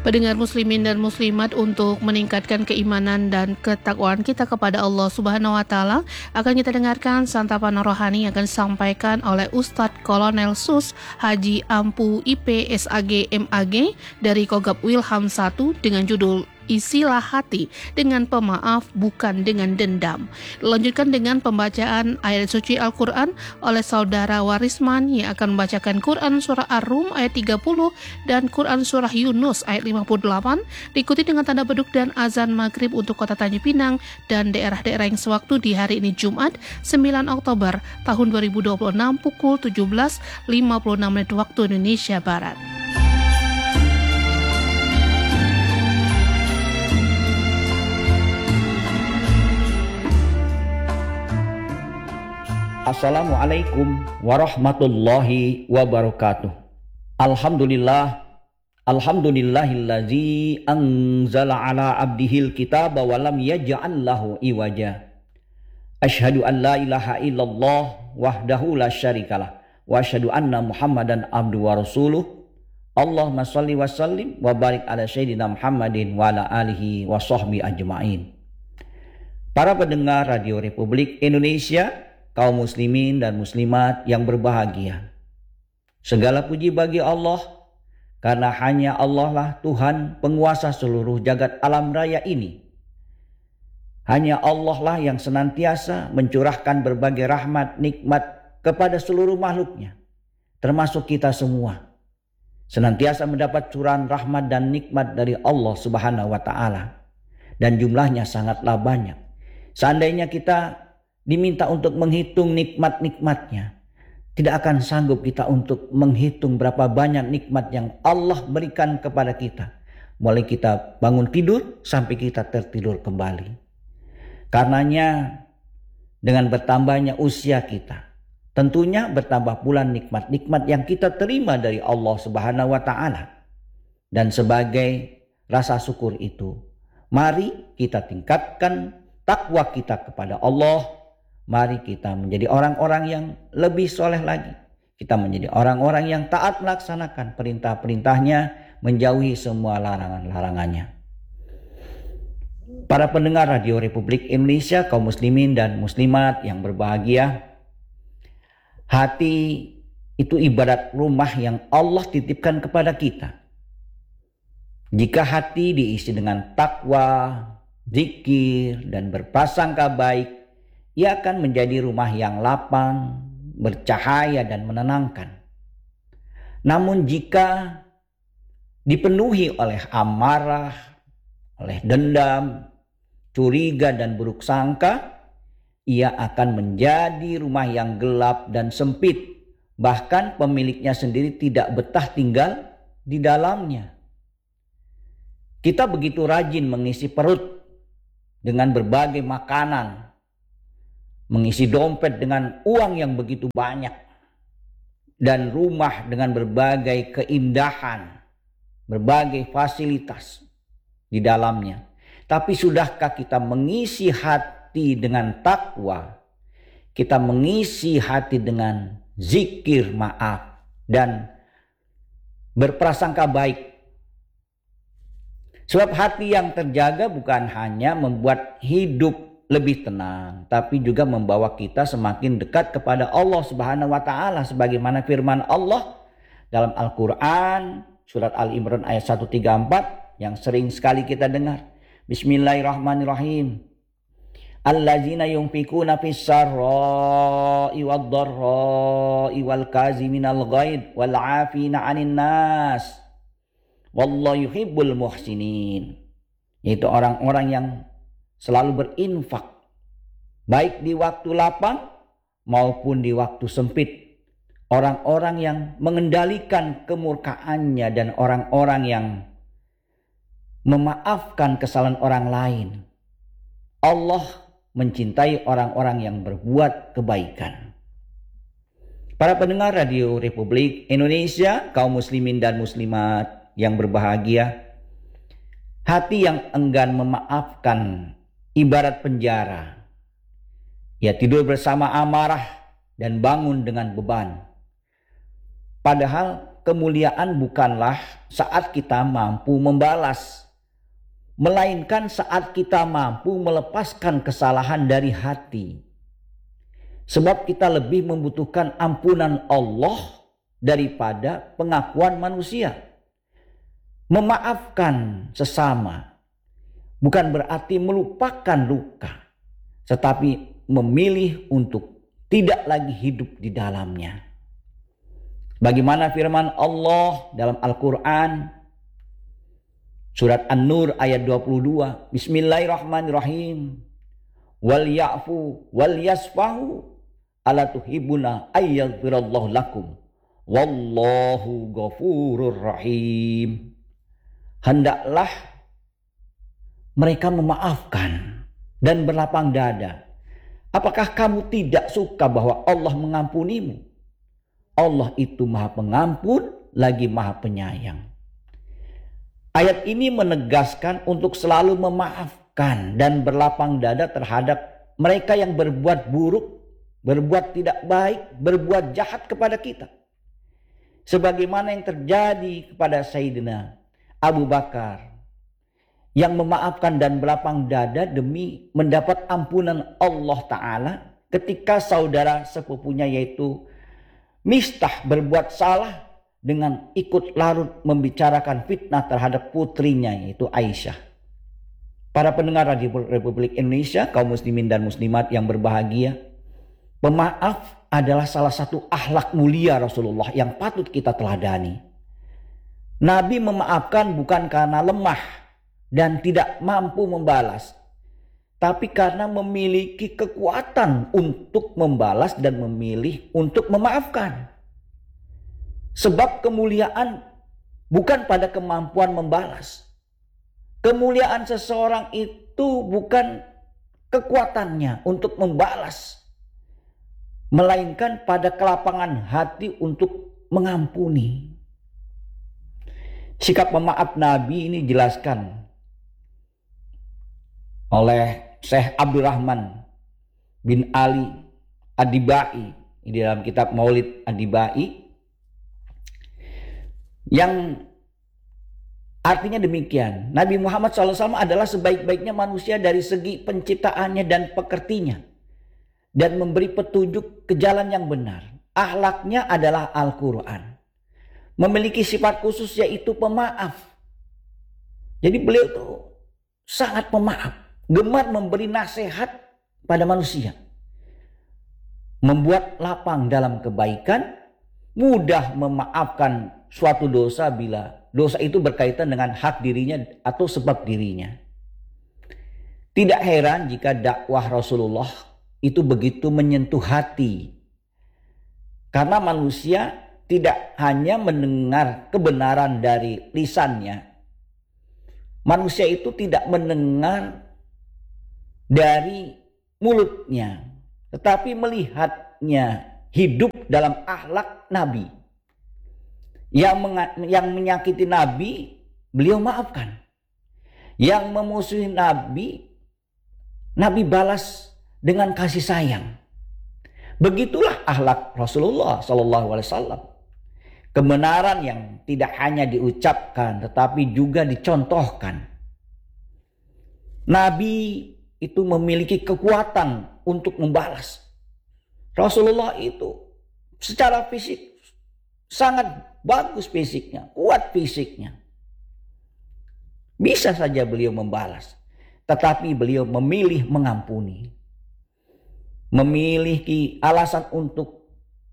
Pendengar muslimin dan muslimat, untuk meningkatkan keimanan dan ketakwaan kita kepada Allah Subhanahu wa taala, akan kita dengarkan santapan rohani yang akan disampaikan oleh Ustadz Kolonel Sus Haji Ampu IP SAG MAG dari Kogab Wilham 1 dengan judul Isilah Hati dengan Pemaaf Bukan dengan Dendam. Dilanjutkan dengan pembacaan ayat suci Al-Quran oleh Saudara Warisman yang akan membacakan Quran Surah Ar-Rum ayat 30 dan Quran Surah Yunus ayat 58, diikuti dengan tanda beduk dan azan maghrib untuk kota Tanjung Pinang dan daerah-daerah yang sewaktu di hari ini Jumat 9 Oktober tahun 2026 pukul 17.56 waktu Indonesia Barat. Assalamualaikum warahmatullahi wabarakatuh. Alhamdulillahillazi anzala ala abdihil kitaba wa lam yaj'al lahu iwaja. Asyhadu an la ilaha illallah wahdahu la syarikalah wa asyhadu anna Muhammadan abduhu wa rasuluh. Allahumma shalli wa sallim wa barik ala sayyidina Muhammadin wa ala alihi wa sahbihi ajma'in. Para pendengar Radio Republik Indonesia, kaum muslimin dan muslimat yang berbahagia, segala puji bagi Allah, karena hanya Allah lah Tuhan penguasa seluruh jagat alam raya ini. Hanya Allah lah yang senantiasa mencurahkan berbagai rahmat nikmat kepada seluruh makhluknya, termasuk kita semua. Senantiasa mendapat curahan rahmat dan nikmat dari Allah Subhanahu wa taala, dan jumlahnya sangatlah banyak. Seandainya kita diminta untuk menghitung nikmat-nikmatnya, tidak akan sanggup kita untuk menghitung berapa banyak nikmat yang Allah berikan kepada kita, mulai kita bangun tidur sampai kita tertidur kembali. Karenanya dengan bertambahnya usia kita, tentunya bertambah pula nikmat-nikmat yang kita terima dari Allah Subhanahu wa taala. Dan sebagai rasa syukur itu, mari kita tingkatkan takwa kita kepada Allah. Mari kita menjadi orang-orang yang lebih soleh lagi. Kita menjadi orang-orang yang taat melaksanakan perintah-perintahnya, menjauhi semua larangan-larangannya. Para pendengar Radio Republik Indonesia, kaum muslimin dan muslimat yang berbahagia, hati itu ibarat rumah yang Allah titipkan kepada kita. Jika hati diisi dengan takwa, zikir, dan berprasangka baik, ia akan menjadi rumah yang lapang, bercahaya, dan menenangkan. Namun jika dipenuhi oleh amarah, oleh dendam, curiga, dan buruk sangka, ia akan menjadi rumah yang gelap dan sempit. Bahkan pemiliknya sendiri tidak betah tinggal di dalamnya. Kita begitu rajin mengisi perut dengan berbagai makanan, mengisi dompet dengan uang yang begitu banyak, dan rumah dengan berbagai keindahan, berbagai fasilitas di dalamnya. Tapi sudahkah kita mengisi hati dengan takwa? Kita mengisi hati dengan zikir maaf dan berprasangka baik. Sebab hati yang terjaga bukan hanya membuat hidup lebih tenang, tapi juga membawa kita semakin dekat kepada Allah Subhanahu wa taala, sebagaimana firman Allah dalam Al-Qur'an surat Al-Imran ayat 134 yang sering sekali kita dengar. Bismillahirrahmanirrahim. Allazina yunfikuna fis sarra'i wad-dharra'i wal kaziminal ghaidh wal 'afina 'anil nas wallahu yuhibbul muhsinin. Yaitu orang-orang yang selalu berinfak, baik di waktu lapang maupun di waktu sempit. Orang-orang yang mengendalikan kemurkaannya dan orang-orang yang memaafkan kesalahan orang lain. Allah mencintai orang-orang yang berbuat kebaikan. Para pendengar Radio Republik Indonesia, kaum muslimin dan muslimat yang berbahagia, hati yang enggan memaafkan ibarat penjara. Ia tidur bersama amarah dan bangun dengan beban. Padahal kemuliaan bukanlah saat kita mampu membalas, melainkan saat kita mampu melepaskan kesalahan dari hati. Sebab kita lebih membutuhkan ampunan Allah daripada pengakuan manusia. Memaafkan sesama bukan berarti melupakan luka, tetapi memilih untuk tidak lagi hidup di dalamnya. Bagaimana firman Allah dalam Al-Quran surat An-Nur ayat 22. Bismillahirrahmanirrahim. Wal ya'fu wal yasfahu ala tuhibuna ayyaghfirallahu lakum. Wallahu ghafurur rahim. Hendaklah mereka memaafkan dan berlapang dada. Apakah kamu tidak suka bahwa Allah mengampunimu? Allah itu Maha Pengampun lagi Maha Penyayang. Ayat ini menegaskan untuk selalu memaafkan dan berlapang dada terhadap mereka yang berbuat buruk, berbuat tidak baik, berbuat jahat kepada kita. Sebagaimana yang terjadi kepada Sayyidina Abu Bakar yang memaafkan dan berlapang dada demi mendapat ampunan Allah Ta'ala ketika saudara sepupunya yaitu Mistah berbuat salah dengan ikut larut membicarakan fitnah terhadap putrinya yaitu Aisyah. Para pendengar Radio Republik Indonesia, kaum muslimin dan muslimat yang berbahagia, pemaaf adalah salah satu akhlak mulia Rasulullah yang patut kita teladani. Nabi memaafkan bukan karena lemah dan tidak mampu membalas, tapi karena memiliki kekuatan untuk membalas dan memilih untuk memaafkan. Sebab kemuliaan bukan pada kemampuan membalas. Kemuliaan seseorang itu bukan kekuatannya untuk membalas, melainkan pada kelapangan hati untuk mengampuni. Sikap pemaaf Nabi ini dijelaskan oleh Syekh Abdurrahman bin Ali Ad-Dibai di dalam kitab Maulid Ad-Dibai, yang artinya demikian. Nabi Muhammad SAW adalah sebaik-baiknya manusia dari segi penciptaannya dan pekertinya, dan memberi petunjuk ke jalan yang benar. Akhlaknya adalah Al-Quran. Memiliki sifat khusus yaitu pemaaf. Jadi beliau itu sangat pemaaf, gemar memberi nasihat pada manusia, membuat lapang dalam kebaikan, mudah memaafkan suatu dosa bila dosa itu berkaitan dengan hak dirinya atau sebab dirinya. Tidak heran jika dakwah Rasulullah itu begitu menyentuh hati, karena manusia tidak hanya mendengar kebenaran dari lisannya. Manusia itu tidak mendengar dari mulutnya, tetapi melihatnya hidup dalam akhlak Nabi. Yang menyakiti Nabi, beliau maafkan. Yang memusuhi Nabi, Nabi balas dengan kasih sayang. Begitulah akhlak Rasulullah SAW. Kebenaran yang tidak hanya diucapkan, tetapi juga dicontohkan. Nabi itu memiliki kekuatan untuk membalas. Rasulullah itu secara fisik sangat bagus fisiknya, kuat fisiknya. Bisa saja beliau membalas, tetapi beliau memilih mengampuni. Memiliki alasan untuk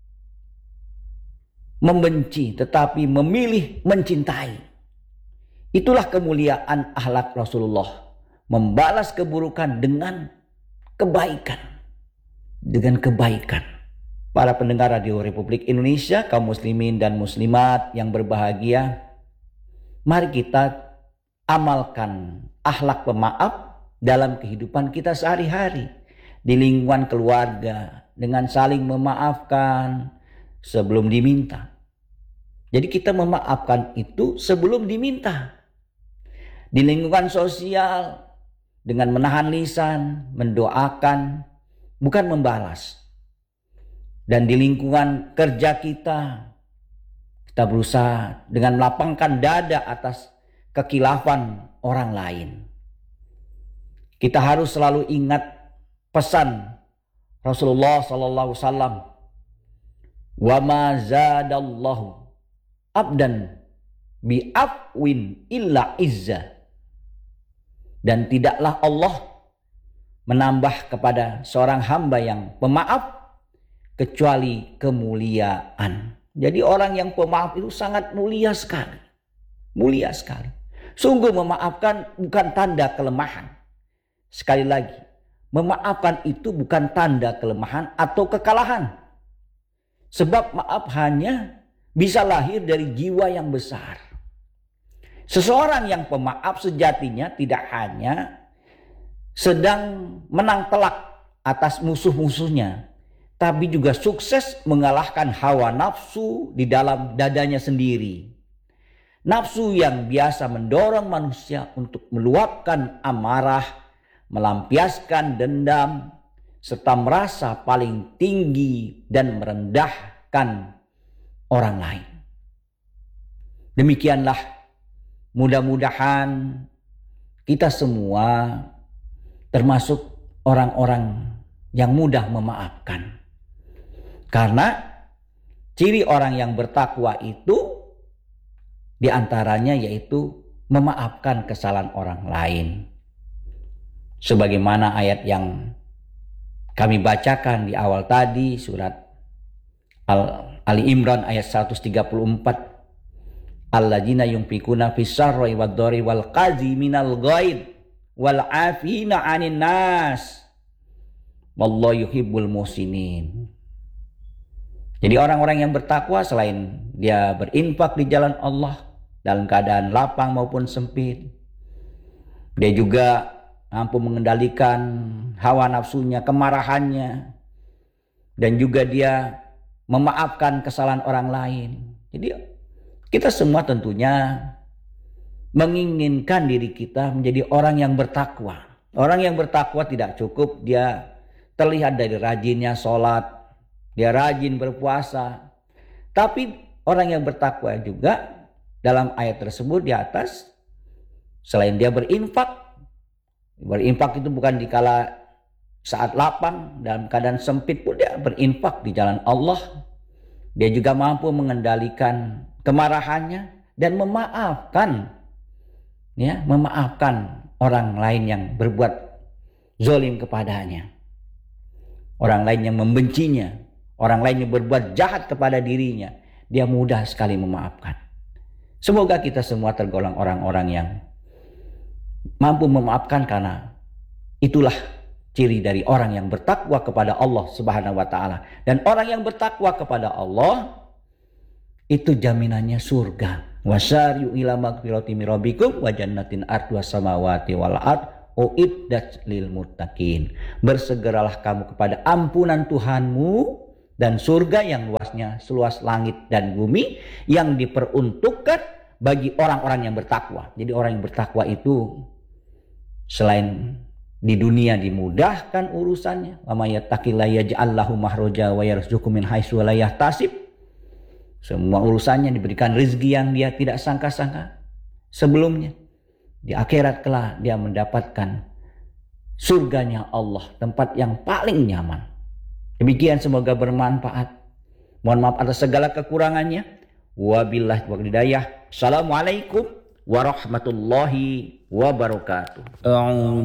membenci, tetapi memilih mencintai. Itulah kemuliaan akhlak Rasulullah. Membalas keburukan dengan kebaikan. Dengan kebaikan. Para pendengar Radio Republik Indonesia, kaum muslimin dan muslimat yang berbahagia, mari kita amalkan akhlak pemaaf dalam kehidupan kita sehari-hari. Di lingkungan keluarga, dengan saling memaafkan sebelum diminta. Jadi kita memaafkan itu sebelum diminta. Di lingkungan sosial, dengan menahan lisan, mendoakan, bukan membalas. Dan di lingkungan kerja kita, Kita berusaha dengan melapangkan dada atas kekilafan orang lain. Kita harus selalu ingat pesan Rasulullah sallallahu alaihi wasallam, "Wa ma zadallahu abdan bi afwin illa izzah." Dan tidaklah Allah menambah kepada seorang hamba yang pemaaf kecuali kemuliaan. Jadi orang yang pemaaf itu sangat mulia sekali. Mulia sekali. Sungguh memaafkan bukan tanda kelemahan. Sekali lagi, memaafkan itu bukan tanda kelemahan atau kekalahan. Sebab maaf hanya bisa lahir dari jiwa yang besar. Seseorang yang pemaaf sejatinya tidak hanya sedang menang telak atas musuh-musuhnya, tapi juga sukses mengalahkan hawa nafsu di dalam dadanya sendiri. Nafsu yang biasa mendorong manusia untuk meluapkan amarah, melampiaskan dendam, serta merasa paling tinggi dan merendahkan orang lain. Demikianlah, mudah-mudahan kita semua termasuk orang-orang yang mudah memaafkan. Karena ciri orang yang bertakwa itu diantaranya yaitu memaafkan kesalahan orang lain. Sebagaimana ayat yang kami bacakan di awal tadi, surat Ali Imran ayat 134. Alladzina yunfikuna fis sarri wad dharri wal qaziminal ghaid wal afina 'anil nas wallahu yuhibbul muhsinin. Jadi orang-orang yang bertakwa selain dia berinfak di jalan Allah dalam keadaan lapang maupun sempit, dia juga mampu mengendalikan hawa nafsunya, kemarahannya, dan juga dia memaafkan kesalahan orang lain. Jadi kita semua tentunya menginginkan diri kita menjadi orang yang bertakwa. Orang yang bertakwa tidak cukup dia terlihat dari rajinnya sholat, dia rajin berpuasa. Tapi orang yang bertakwa juga dalam ayat tersebut di atas, selain dia berinfak itu bukan dikala saat lapang, dalam keadaan sempit pun dia berinfak di jalan Allah. Dia juga mampu mengendalikan kemarahannya dan memaafkan orang lain yang berbuat zalim kepadanya, orang lain yang membencinya, orang lain yang berbuat jahat kepada dirinya, dia mudah sekali memaafkan. Semoga kita semua tergolong orang-orang yang mampu memaafkan, karena itulah ciri dari orang yang bertakwa kepada Allah Subhanahu wa taala. Dan orang yang bertakwa kepada Allah itu jaminannya surga. Wasari'u ila magfirati min rabbikum wa jannatin arduhas samawati wal ard uiddat lil muttaqin. Bersegeralah kamu kepada ampunan Tuhanmu dan surga yang luasnya seluas langit dan bumi, yang diperuntukkan bagi orang-orang yang bertakwa. Jadi orang yang bertakwa itu selain di dunia dimudahkan urusannya, wa may yattaqillaha yaj'al lahu makhraja wa yarzuqhu min haitsu la yahtasib. Semua urusannya diberikan rezeki yang dia tidak sangka-sangka sebelumnya. Di akhirat kelak dia mendapatkan surganya Allah, tempat yang paling nyaman. Demikian, semoga bermanfaat. Mohon maaf atas segala kekurangannya. Wabillahi taufiq wal hidayah. Assalamualaikum warahmatullahi wabarakatuh.